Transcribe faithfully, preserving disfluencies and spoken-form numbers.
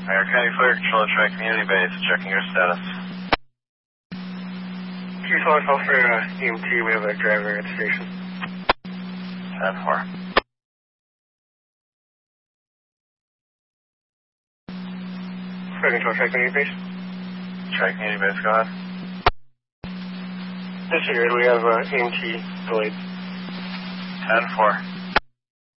Iron County Fire Control, Tri Community Base, checking your status. Chief Law call for uh, E M T, we have a driver at the station. ten four. Fire Control, Tri Community Base. Tri Community Base, go ahead. Disregard, we have uh, E M T delayed. ten four.